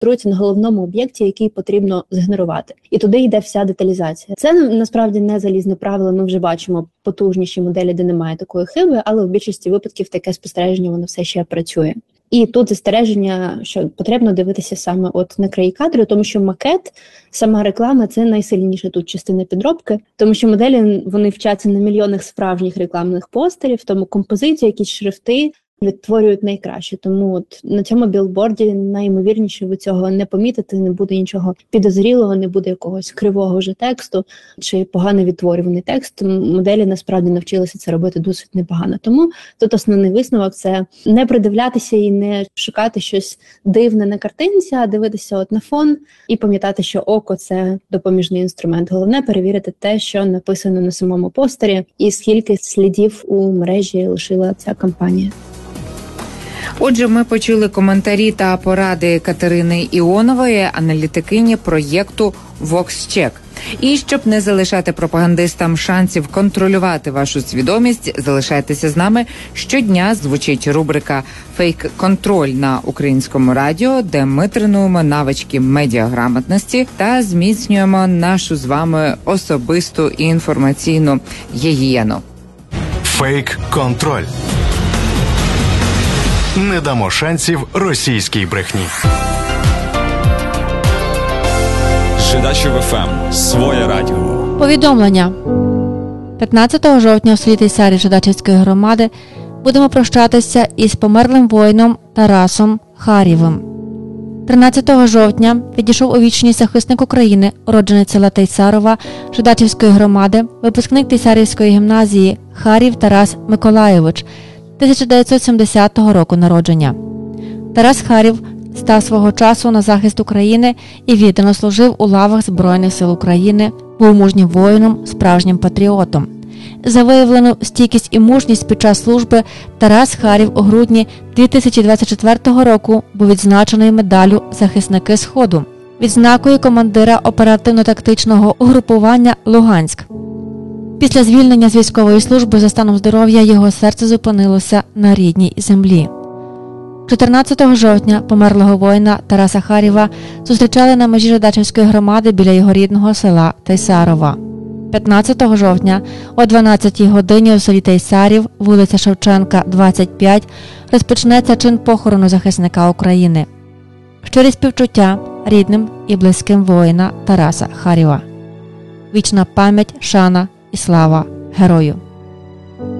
концентрується на головному об'єкті, який потрібно згенерувати. І туди йде вся деталізація. Це насправді не залізне правило, ми вже бачимо потужніші моделі, де немає такої хиби, але в більшості випадків таке спостереження, воно все ще працює. І тут застереження, що потрібно дивитися саме от на краї кадру, тому що макет, сама реклама – це найсильніша тут частина підробки, тому що моделі, вони вчаться на мільйонах справжніх рекламних постерів, тому композицію, якісь шрифти відтворюють найкраще. Тому от на цьому білборді найімовірніше ви цього не помітите, не буде нічого підозрілого, не буде якогось кривого вже тексту чи погано відтворюваний текст. Моделі насправді навчилися це робити досить непогано. Тому тут основний висновок – це не придивлятися і не шукати щось дивне на картинці, а дивитися от на фон і пам'ятати, що око – це допоміжний інструмент. Головне – перевірити те, що написано на самому постері і скільки слідів у мережі лишила ця кампанія. Отже, ми почули коментарі та поради Катерини Іонової, аналітикині проєкту VoxCheck. І щоб не залишати пропагандистам шансів контролювати вашу свідомість, залишайтеся з нами. Щодня звучить рубрика «Фейк-контроль» на Українському радіо, де ми тренуємо навички медіаграмотності та зміцнюємо нашу з вами особисту і інформаційну гігієну. Фейк-контроль. Не дамо шансів російській брехні. Жидачів ФМ. Своє радіо. Повідомлення. 15 жовтня у селі Тейсарів Жидачівської громади будемо прощатися із померлим воїном Тарасом Харєвим. 13 жовтня відійшов у вічність захисник України, уродженець села Тейсарова Жидачівської громади, випускник Тейсарівської гімназії Харєв Тарас Миколайович, 1970 року народження. Тарас Харєв став свого часу на захист України і віддано служив у лавах Збройних сил України, був мужнім воїном, справжнім патріотом. За виявлену стійкість і мужність під час служби Тарас Харєв у грудні 2024 року був відзначений медаллю «Захисники Сходу», відзнакою командира оперативно-тактичного угрупування «Луганськ». Після звільнення з військової служби за станом здоров'я його серце зупинилося на рідній землі. 14 жовтня померлого воїна Тараса Харєва зустрічали на межі Жидачівської громади біля його рідного села Тейсарова. 15 жовтня о 12 годині у селі Тейсарів, вулиця Шевченка, 25, розпочнеться чин похорону захисника України. Щирі співчуття рідним і близьким воїна Тараса Харєва. Вічна пам'ять, шана і слава герою.